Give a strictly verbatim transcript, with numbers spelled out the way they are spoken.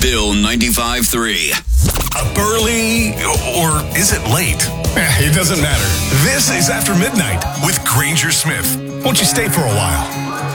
Bill ninety-five three. Up early, or is it late? Eh, it doesn't matter. This is After Midnight with Granger Smith. Won't you stay for a while?